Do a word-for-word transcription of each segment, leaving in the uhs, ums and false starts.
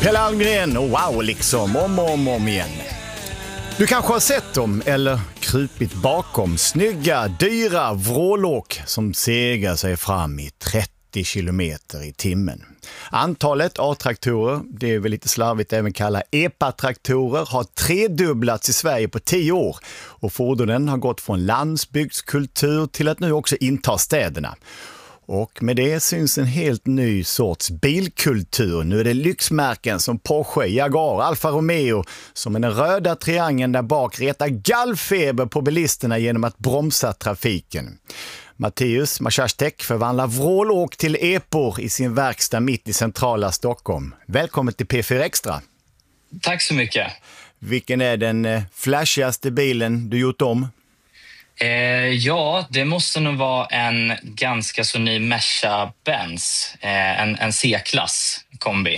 Pelle Almgren och wow liksom, om och om, om igen. Du kanske har sett dem eller krupit bakom snygga, dyra vrålåk som segar sig fram i trettio kilometer i timmen. Antalet A-traktorer, det är väl lite slarvigt även kalla E P A-traktorer, har tredubblats i Sverige på tio år. Och fordonen har gått från landsbygdskultur till att nu också inta städerna. Och med det syns en helt ny sorts bilkultur. Nu är det lyxmärken som Porsche, Jaguar, Alfa Romeo som med den röda triangeln där bak retar gallfeber på bilisterna genom att bromsa trafiken. Mattias Maciastek förvandlar vrålåk till epor i sin verkstad mitt i centrala Stockholm. Välkommen till P fyra Extra. Tack så mycket. Vilken är den flashigaste bilen du gjort om? Eh, ja, det måste nog vara en ganska så ny Merca-Benz, eh, en, en C-klass kombi.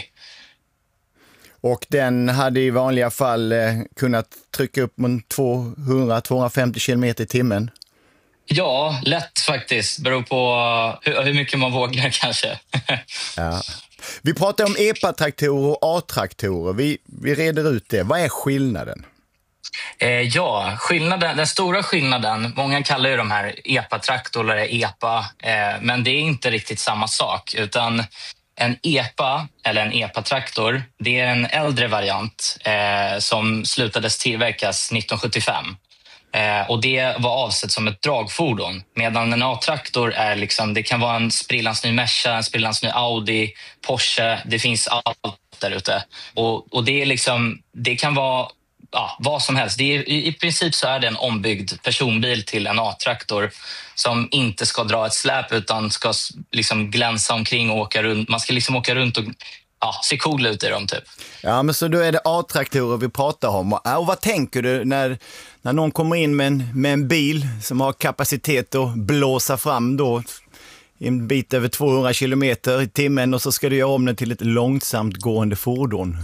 Och den hade i vanliga fall eh, kunnat trycka upp mot tvåhundra till tvåhundrafemtio kilometer i timmen? Ja, lätt faktiskt. Beror på hur, hur mycket man vågar kanske. Ja. Vi pratar om E P A-traktorer och A-traktorer. Vi, vi reder ut det. Vad är skillnaden? Eh, ja, skillnaden, den stora skillnaden, många kallar ju de här E P A-traktor eller E P A, eh, men det är inte riktigt samma sak, utan en E P A eller en E P A-traktor, det är en äldre variant eh, som slutades tillverkas nittonhundrasjuttiofem. Eh, och det var avsett som ett dragfordon, medan en A-traktor är liksom, det kan vara en sprillans ny Merca, en sprillans ny Audi, Porsche, det finns allt där ute. Och, och det är liksom, det kan vara ja, vad som helst. Det är, i, I princip så är det en ombyggd personbil till en A-traktor som inte ska dra ett släp utan ska liksom glänsa omkring och åka runt. Man ska liksom åka runt och ja, se cool ut i dem typ. Ja, men så då är det A-traktorer vi pratar om. Och vad tänker du när, när någon kommer in med en, med en bil som har kapacitet att blåsa fram då en bit över tvåhundra kilometer i timmen och så ska du göra om den till ett långsamt gående fordon?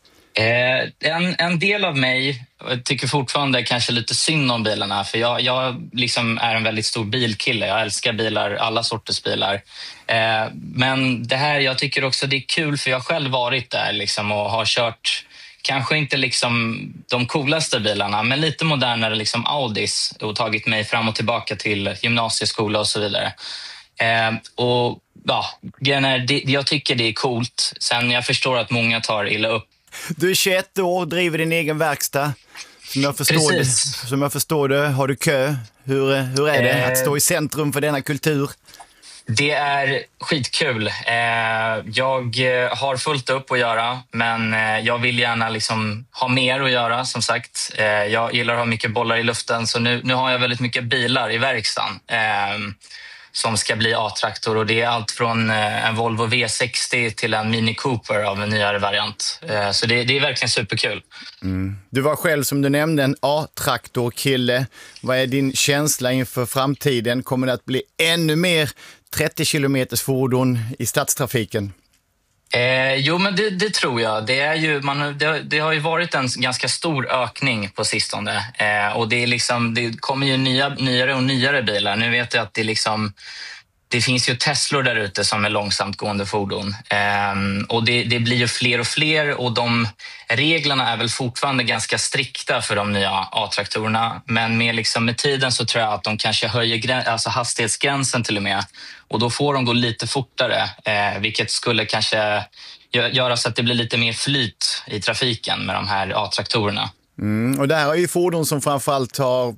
Eh, en, en del av mig tycker fortfarande kanske lite synd om bilarna, för jag, jag liksom är en väldigt stor bilkille. Jag älskar bilar, alla sorters bilar. Eh, men det här, jag tycker också det är kul, för jag har själv varit där liksom, och har kört kanske inte liksom de coolaste bilarna, men lite modernare liksom Audis, och tagit mig fram och tillbaka till gymnasieskola och så vidare. Eh, och ja, det, jag tycker det är coolt. Sen jag förstår att många tar illa upp. Du är tjugoett år och driver din egen verkstad. Som jag förstår, det, som jag förstår det, har du kö. Hur, hur är det eh, att stå i centrum för denna kultur? Det är skitkul. Eh, jag har fullt upp att göra, men eh, jag vill gärna liksom ha mer att göra, som sagt. Eh, jag gillar att ha mycket bollar i luften, så nu, nu har jag väldigt mycket bilar i verkstaden. Eh, som ska bli A-traktor, och det är allt från en Volvo V sextio till en Mini Cooper av en nyare variant. Så det, det är verkligen superkul. Mm. Du var själv, som du nämnde, en A-traktorkille. Vad är din känsla inför framtiden? Kommer det att bli ännu mer trettio kilometers fordon i stadstrafiken? Eh, jo, men det, det tror jag. Det, är ju, man, det, det har ju varit en ganska stor ökning på sistone. Eh, och det, är liksom, det kommer ju nya, nyare och nyare bilar. Nu vet jag att det, liksom, det finns ju Teslor där ute som är långsamt gående fordon. Eh, och det, det blir ju fler och fler, och de reglerna är väl fortfarande ganska strikta för de nya A-traktorerna. Men med, liksom, med tiden så tror jag att de kanske höjer alltså hastighetsgränsen till och med. Och då får de gå lite fortare, eh, vilket skulle kanske göra så att det blir lite mer flyt i trafiken med de här A-traktorerna. Mm, och det här är ju fordon som framförallt har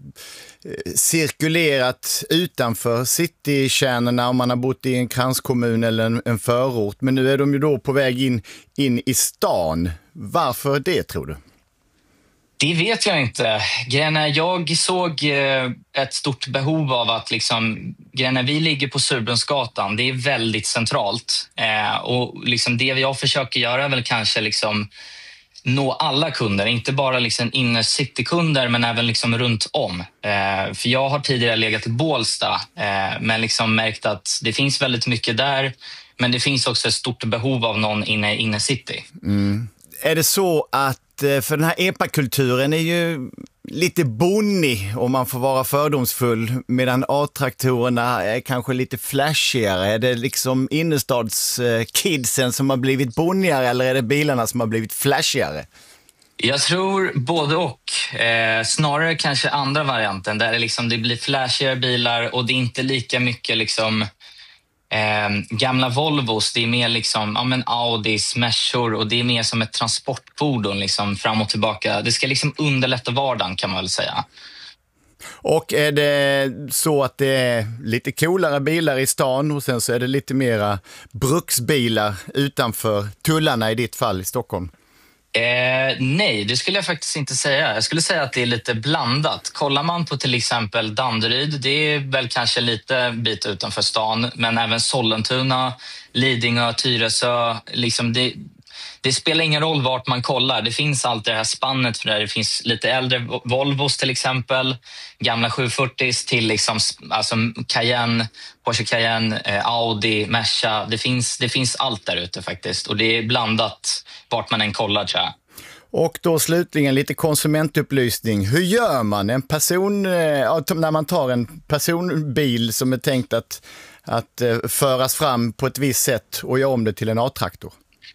cirkulerat utanför citykärnorna om man har bott i en kranskommun eller en, en förort. Men nu är de ju då på väg in, in i stan. Varför det, tror du? Det vet jag inte. Grejerna, jag såg ett stort behov av att liksom, grejerna, vi ligger på Surbrunnsgatan. Det är väldigt centralt. Eh, och liksom det jag försöker göra är väl kanske liksom nå alla kunder, inte bara liksom inner citykunder, men även liksom runt om. Eh, för jag har tidigare legat i Bålsta, eh, men liksom märkt att det finns väldigt mycket där, men det finns också ett stort behov av någon inne inne city. Mm. Är det så att för den här epakulturen är ju lite bonnig om man får vara fördomsfull, medan A-traktorerna är kanske lite flashigare. Är det liksom innerstadskidsen som har blivit bonnigare eller är det bilarna som har blivit flashigare? Jag tror både och. Eh, snarare kanske andra varianten där det, liksom, det blir flashigare bilar och det är inte lika mycket liksom, eh, gamla Volvos. Det är mer liksom, ja, men Audis, Mercor och det är mer som ett transportfordon liksom, fram och tillbaka. Det ska liksom underlätta vardagen kan man väl säga. Och är det så att det är lite coolare bilar i stan och sen så är det lite mera bruksbilar utanför tullarna i ditt fall i Stockholm? Eh, nej, det skulle jag faktiskt inte säga. Jag skulle säga att det är lite blandat. Kollar man på till exempel Danderyd, det är väl kanske lite bit utanför stan, men även Sollentuna, Lidingö, Tyresö, liksom det, det spelar ingen roll vart man kollar. Det finns alltid det här spannet för där det finns lite äldre Volvos till exempel, gamla sjuhundrafyrtio till liksom, alltså Cayenne, Porsche Cayenne, eh, Audi, Merca. Det finns, det finns allt där ute faktiskt och det är blandat vart man än kollar tror jag. Och då slutligen lite konsumentupplysning. Hur gör man en person, när man tar en personbil som är tänkt att, att föras fram på ett visst sätt och göra om det till en A-traktor?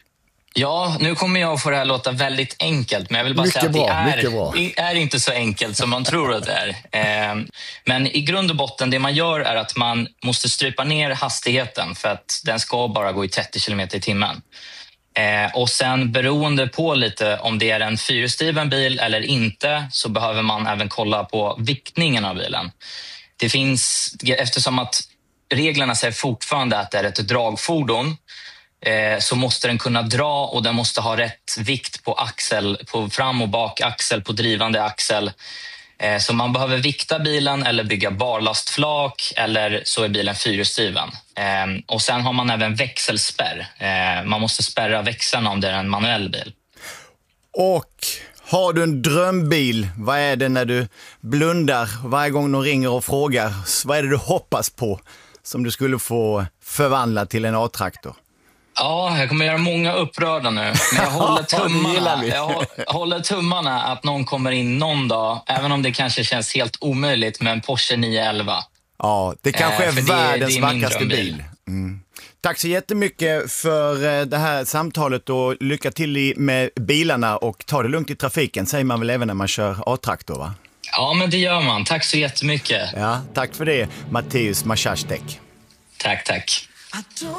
Ja, nu kommer jag få det här låta väldigt enkelt, men jag vill bara mycket säga bra, att det är, det är inte så enkelt som man tror att det är. Men i grund och botten, det man gör är att man måste strypa ner hastigheten för att den ska bara gå i trettio kilometer i timmen. Och sen beroende på lite om det är en fyrhjulsdriven bil eller inte så behöver man även kolla på viktningen av bilen. Det finns, eftersom att reglerna säger fortfarande att det är ett dragfordon, så måste den kunna dra och den måste ha rätt vikt på axel, på fram- och bakaxel, på drivande axel. Så man behöver vikta bilen eller bygga barlastflak eller så är bilen fyrhjulsdriven. Och sen har man även växelspärr. Man måste spärra växeln om det är en manuell bil. Och har du en drömbil, vad är det när du blundar varje gång de ringer och frågar? Vad är det du hoppas på som du skulle få förvandla till en A-traktor? Ja, jag kommer göra många upprörda nu. Men jag håller tummarna, jag håller tummarna att någon kommer in någon dag, även om det kanske känns helt omöjligt, med en Porsche nio elva. Ja, det kanske är eh, världens det, det är vackraste bil. Mm. Tack så jättemycket för det här samtalet och lycka till med bilarna och ta det lugnt i trafiken, säger man väl även när man kör A-traktor, va? Ja, men det gör man. Tack så jättemycket. Ja, tack för det, Mateusz Maszasztek. Tack, tack.